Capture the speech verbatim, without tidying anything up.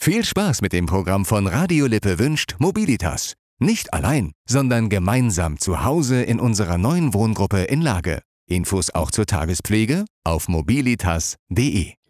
Viel Spaß mit dem Programm von Radio Lippe wünscht Mobilitas. Nicht allein, sondern gemeinsam zu Hause in unserer neuen Wohngruppe in Lage. Infos auch zur Tagespflege auf mobilitas punkt de.